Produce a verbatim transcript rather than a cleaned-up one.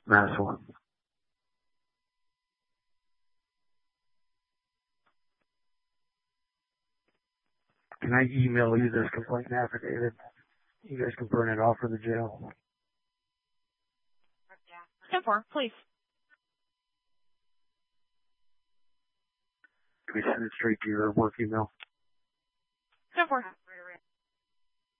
Massillon. Can I email you this complaint affidavit? You guys can burn it off for the jail. ten four, please. Can we send it straight to your work email? ten four.